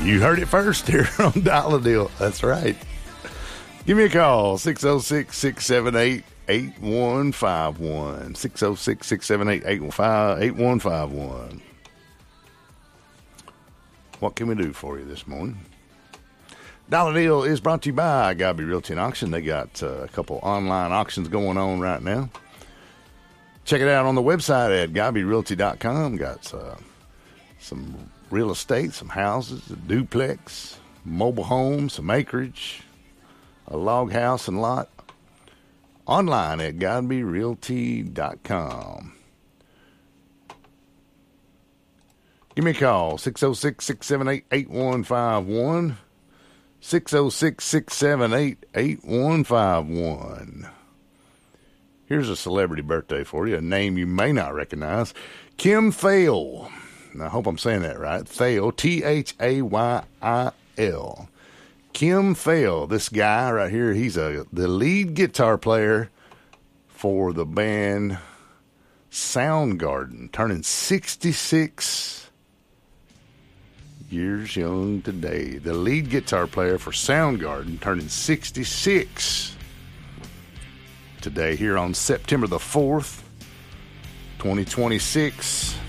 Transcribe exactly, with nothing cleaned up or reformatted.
You heard it first here on Dial a Deal. That's right. Give me a call, six oh six, six seven eight, eight one five one. six oh six, six seven eight, eight one five one. What can we do for you this morning? Dollar Deal is brought to you by Godby Realty and Auction. They got uh, a couple online auctions going on right now. Check it out on the website at godby realty dot com. Got uh, some real estate, some houses, a duplex, mobile homes, some acreage, a log house and lot. Online at godby realty dot com. Give me a call, six oh six, six seven eight, eight one five one. six oh six, six seven eight, eight one five one. Here's a celebrity birthday for you, a name you may not recognize. Kim Thayil. I hope I'm saying that right. Thayil, T H A Y I L. Kim Thayil, this guy right here, he's a the lead guitar player for the band Soundgarden, turning sixty-six years young today. The lead guitar player for Soundgarden, turning sixty-six today here on September the fourth, twenty twenty-six.